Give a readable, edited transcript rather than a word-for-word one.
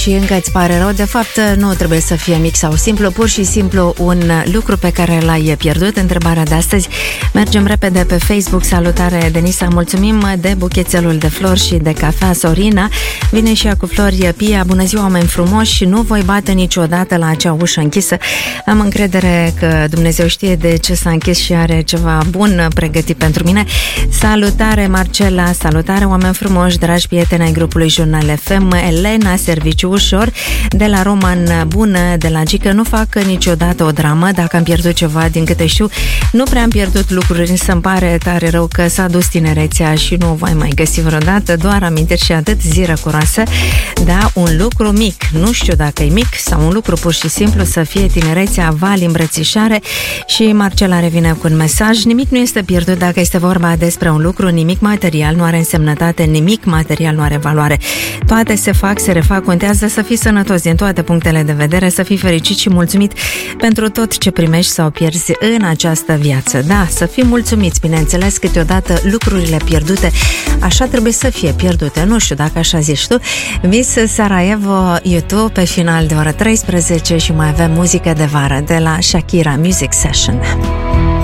și încă îți pare rău. De fapt, nu trebuie să fie mic sau simplu, pur și simplu un lucru pe care l-ai pierdut. Întrebarea de astăzi. Mergem repede pe Facebook. Salutare, Denisa, mulțumim de buchețelul de flori și de cafea. Sorina vine și ea cu flori. Pia, bună ziua, oameni frumoși, nu voi bate niciodată la acea ușă închisă. Am încredere că Dumnezeu știe de ce s-a închis și are ceva bun pregătit pentru mine. Salutare, Marcela, salutare, oameni frumoși, dragi prieteni ai grupului Jurnal FM. Elena, serviciu ușor, de la Roman, bună, de la Gică, nu fac niciodată o dramă, dacă am pierdut ceva, din câte știu, nu prea am pierdut lucruri, să-mi pare tare rău că s-a dus tinerețea și nu o voi mai găsi vreodată, doar amintiri și atât, zi răcuroasă. Da, un lucru mic, nu știu dacă e mic sau un lucru pur și simplu, să fie tinerețea, vali, îmbrățișare. Și Marcela revine cu un mesaj: nimic nu este pierdut dacă este vorba despre un lucru, nimic material nu are însemnătate, nimic material nu are valoare. Toate se fac, se refac, contează să fii sănătos din toate punctele de vedere, să fii fericit și mulțumit pentru tot ce primești sau pierzi în această viață. Da, să fii mulțumiți, bineînțeles, câteodată lucrurile pierdute așa trebuie să fie pierdute. Nu știu dacă așa zici tu. Vis Sarajevo, YouTube, pe final de oră 13 și mai avem muzică de vară de la Shakira Music Session.